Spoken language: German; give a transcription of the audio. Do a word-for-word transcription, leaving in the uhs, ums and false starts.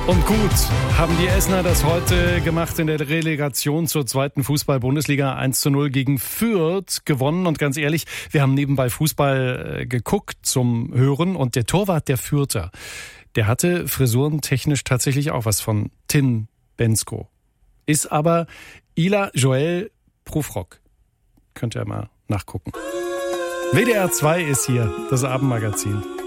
Und gut haben die Essener das heute gemacht in der Relegation zur zweiten Fußball-Bundesliga. eins zu null gegen Fürth gewonnen. Und ganz ehrlich, wir haben nebenbei Fußball geguckt zum Hören. Und der Torwart der Fürther, der hatte frisurentechnisch tatsächlich auch was von Tin Bensko. Ist aber Ila Joel Prufrock. Könnt ihr mal nachgucken. W D R zwei ist hier, das Abendmagazin.